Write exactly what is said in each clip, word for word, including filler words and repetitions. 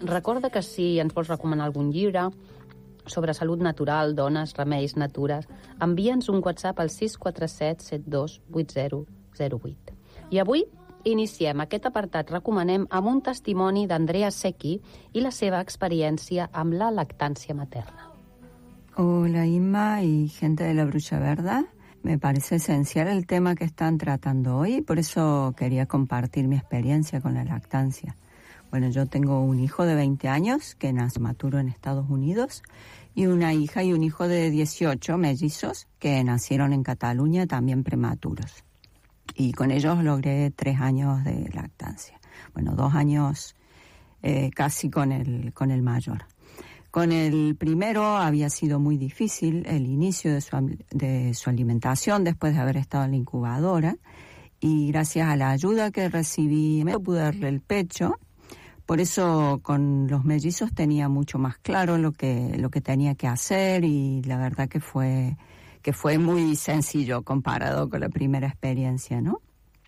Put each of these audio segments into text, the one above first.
recorda que si ens vols recomanar algun llibre sobre salut natural, dones, remeis, natures, envia'ns un WhatsApp al sis quatre set set dos vuit zero zero vuit. I avui iniciem aquest apartat Recomanem amb un testimoni d'Andrea Secchi i la seva experiència amb la lactància materna. Hola Inma y gente de la Brulla Verda. Me parece esencial el tema que están tratando hoy, por eso quería compartir mi experiencia con la lactancia. Bueno, yo tengo un hijo de veinte años que nació prematuro en Estados Unidos y una hija y un hijo de dieciocho mellizos que nacieron en Cataluña también prematuros. Y con ellos logré tres años de lactancia. Bueno, dos años eh, casi con el, con el mayor. Con el primero había sido muy difícil el inicio de su, de su alimentación después de haber estado en la incubadora. Y gracias a la ayuda que recibí, me pude darle el pecho. Por eso con los mellizos tenía mucho más claro lo que, lo que tenía que hacer y la verdad que fue... que fue muy sencillo comparado con la primera experiencia, ¿no?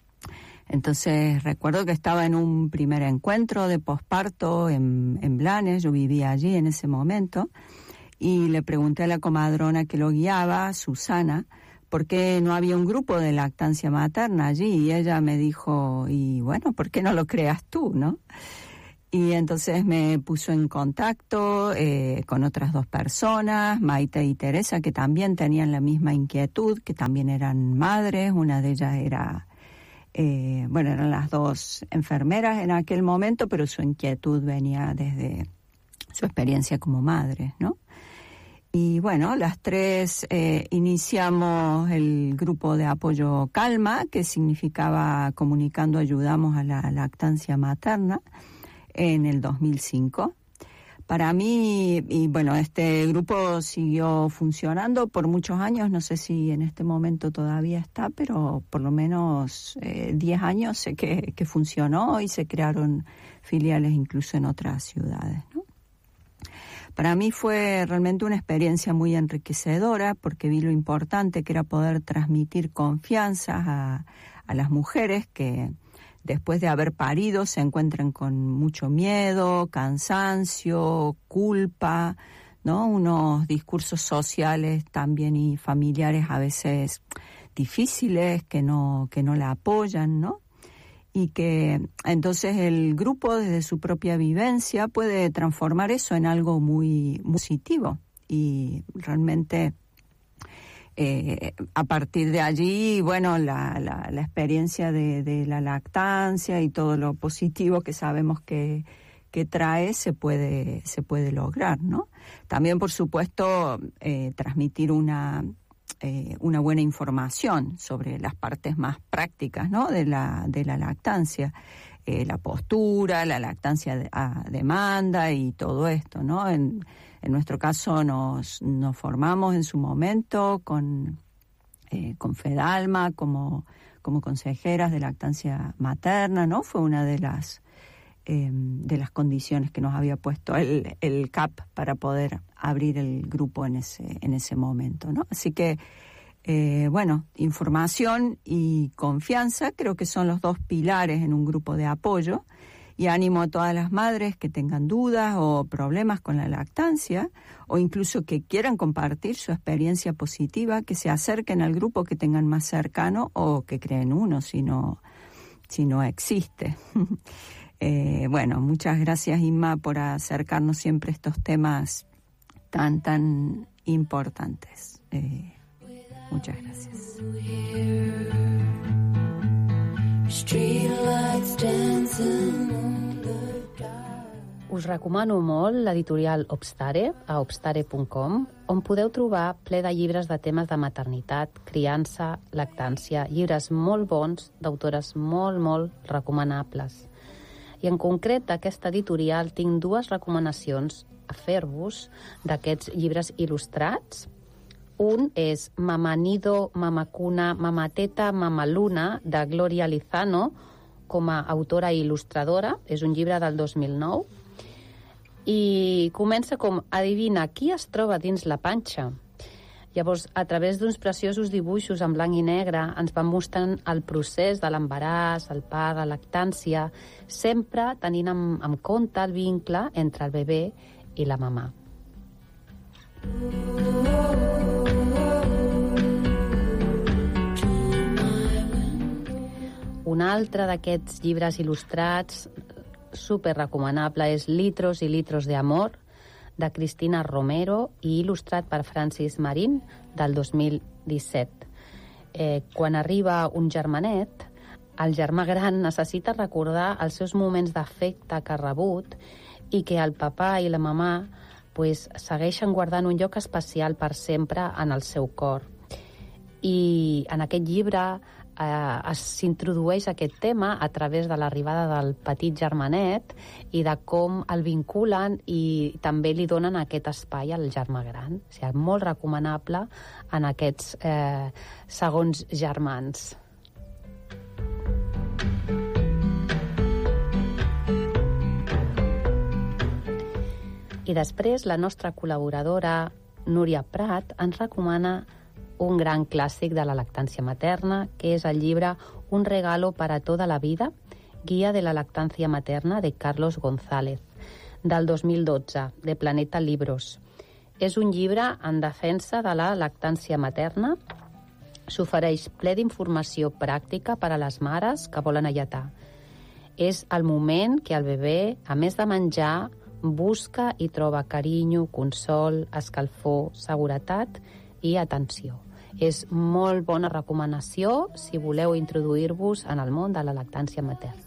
Entonces recuerdo que estaba en un primer encuentro de posparto en, en Blanes, yo vivía allí en ese momento, y le pregunté a la comadrona que lo guiaba, Susana, por qué no había un grupo de lactancia materna allí, y ella me dijo, y bueno, ¿por qué no lo creas tú, no? Y entonces me puso en contacto eh, con otras dos personas, Maite y Teresa, que también tenían la misma inquietud, que también eran madres. Una de ellas era, eh, bueno, eran las dos enfermeras en aquel momento, pero su inquietud venía desde su experiencia como madres, ¿no? Y bueno, las tres eh, iniciamos el grupo de apoyo Calma, que significaba Comunicando Ayudamos a la Lactancia Materna, en el dos mil cinco. Para mí, y bueno, este grupo siguió funcionando por muchos años, no sé si en este momento todavía está, pero por lo menos eh, diez años sé que, que funcionó y se crearon filiales incluso en otras ciudades, ¿no? Para mí fue realmente una experiencia muy enriquecedora porque vi lo importante que era poder transmitir confianza a, a las mujeres que después de haber parido se encuentran con mucho miedo, cansancio, culpa, ¿no? Unos discursos sociales también y familiares a veces difíciles que no, que no la apoyan, ¿no? Y que entonces el grupo desde su propia vivencia puede transformar eso en algo muy, muy positivo y realmente Eh, a partir de allí, bueno, la, la, la experiencia de, de la lactancia y todo lo positivo que sabemos que, que trae se puede, se puede lograr, ¿no? También, por supuesto, eh, transmitir una, eh, una buena información sobre las partes más prácticas, ¿no? de la, de la lactancia, eh, la postura, la lactancia a demanda y todo esto, ¿no? En, En nuestro caso nos, nos formamos en su momento con, eh, con Fedalma como, como consejeras de lactancia materna, ¿no? Fue una de las, eh, de las condiciones que nos había puesto el, el C A P para poder abrir el grupo en ese, en ese momento, ¿no? Así que, eh, bueno, información y confianza creo que son los dos pilares en un grupo de apoyo. Y animo a todas las madres que tengan dudas o problemas con la lactancia o incluso que quieran compartir su experiencia positiva, que se acerquen al grupo que tengan más cercano o que creen uno si no, si no existe. eh, bueno, muchas gracias Inma por acercarnos siempre a estos temas tan, tan importantes. Eh, muchas gracias. Us recomano molt l'editorial Obstare, a obstare punt com, on podeu trobar ple de llibres de temes de maternitat, criança, lactància, llibres molt bons, d'autores molt, molt recomanables. I en concret d'aquesta editorial tinc dues recomanacions a fer-vos d'aquests llibres il·lustrats. Un és Mamanido, Mamacuna, Mamateta, Mamaluna, de Gloria Lizano, com a autora i il·lustradora. És un llibre del dos mil nou. I comença com Adivina qui es troba dins la panxa. Llavors, a través d'uns preciosos dibuixos en blanc i negre, ens van mostrant el procés de l'embaràs, el part, la lactància, sempre tenint en, en compte el vincle entre el bebè i la mamà. Un altre d'aquests llibres il·lustrats super recomanable és Litros i litros de amor, de Cristina Romero i il·lustrat per Francis Marín del dos mil disset. Eh, quan arriba un germanet, el germà gran necessita recordar els seus moments d'afecte que ha rebut i que el papà i la mamà pues, segueixen guardant un lloc especial per sempre en el seu cor. I en aquest llibre eh, s'introdueix aquest tema a través de l'arribada del petit germanet i de com el vinculen i també li donen aquest espai al germà gran. O sigui, molt recomanable en aquests eh, segons germans. I després la nostra col·laboradora Núria Prat ens recomana un gran clàssic de la lactància materna, que és el llibre Un regalo para toda la vida, Guía de la lactancia materna, de Carlos González, del dos mil dotze, de Planeta Libros. És un llibre en defensa de la lactància materna. S'ofereix ple d'informació pràctica per a les mares que volen alletar. És el moment que el bebè, a més de menjar, busca i troba carinyo, consol, escalfor, seguretat i atenció. És molt bona recomanació si voleu introduir-vos en el món de la lactància materna.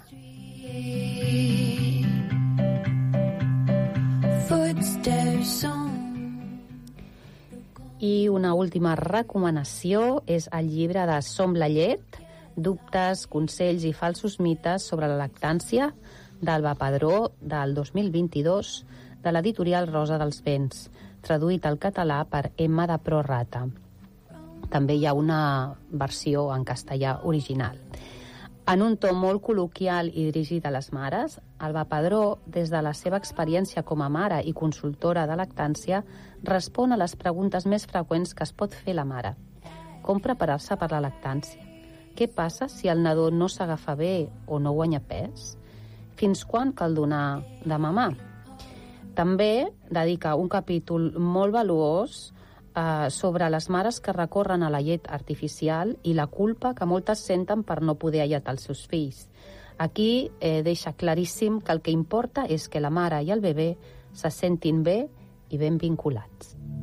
I una última recomanació és el llibre de Som la llet, dubtes, consells i falsos mites sobre la lactància, d'Alba Padró, del dos mil vint-i-dos, de l'editorial Rosa dels Vents, traduït al català per Emma de Prorata. També hi ha una versió en castellà original. En un to molt col·loquial i dirigit a les mares, Alba Padró, des de la seva experiència com a mare i consultora de lactància, respon a les preguntes més freqüents que es pot fer la mare. Com preparar-se per la lactància? Què passa si el nadó no s'agafa bé o no guanya pes? Fins quan cal donar de mamar? També dedica un capítol molt valuós eh, sobre les mares que recorren a la llet artificial i la culpa que moltes senten per no poder alletar els seus fills. Aquí eh, deixa claríssim que el que importa és que la mare i el bebè se sentin bé i ben vinculats.